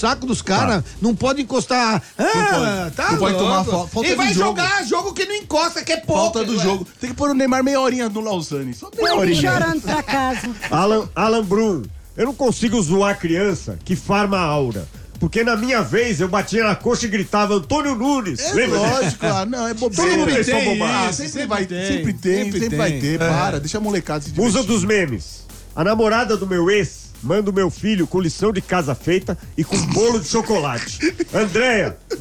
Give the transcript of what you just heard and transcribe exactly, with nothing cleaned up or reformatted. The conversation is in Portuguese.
saco dos caras. Tá. Não pode encostar. Ah, Não pode. tá Não pode louco. tomar fa- falta E de vai jogo. jogar jogo que não encosta, que é pouco. Falta do ué. jogo. Tem que pôr o Neymar meia horinha no Lausanne. Só meia Foi horinha. chorando pra casa. Alan, Alan Brum, eu não consigo zoar criança que farma a aura. Porque na minha vez eu batia na coxa e gritava Antônio Nunes. É Lembra disso? lógico, ah, não, é bobeira. Sempre É só tem bobagem. isso, sempre, sempre vai, tem, sempre tem, sempre sempre, tem. vai ter. É. Para, deixa a molecada se divertir. Usa dos memes. A namorada do meu ex manda o meu filho com lição de casa feita e com bolo de chocolate. Andréia,